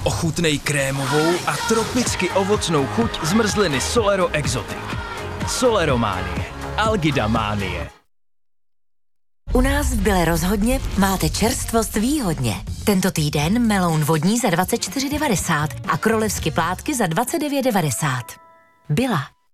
Ochutnej krémovou a tropicky ovocnou chuť zmrzliny Solero Exotic. Solerománie. Algidamánie. U nás v Byle rozhodně máte čerstvost výhodně. Tento týden meloun vodní za 24,90 a krolevsky plátky za 29,90. Byla.